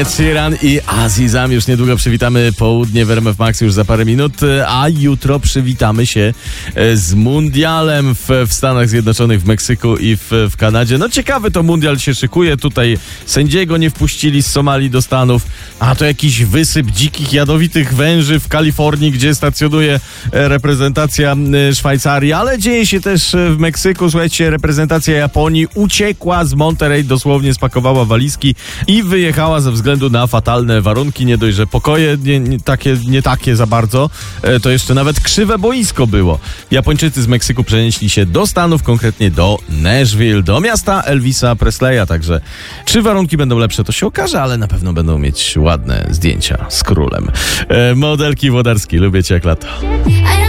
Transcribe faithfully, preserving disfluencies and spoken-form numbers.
Ed Sheeran i Azizam. Już niedługo przywitamy południe w R M F Max już za parę minut, a jutro przywitamy się z mundialem w, w Stanach Zjednoczonych, w Meksyku i w, w Kanadzie. No ciekawy to mundial się szykuje. Tutaj sędziego nie wpuścili z Somalii do Stanów, a to jakiś wysyp dzikich, jadowitych węży w Kalifornii, gdzie stacjonuje reprezentacja Szwajcarii, ale dzieje się też w Meksyku. Słuchajcie, reprezentacja Japonii uciekła z Monterey, dosłownie spakowała walizki i wyjechała ze względu na fatalne warunki. Nie dość, że pokoje nie, nie, takie, nie takie za bardzo, to jeszcze nawet krzywe boisko było. Japończycy z Meksyku przenieśli się do Stanów, konkretnie do Nashville, do miasta Elvisa Presleya, także czy warunki będą lepsze, to się okaże, ale na pewno będą mieć ładne zdjęcia z królem. Modelki Włodarski, lubię cię jak lato.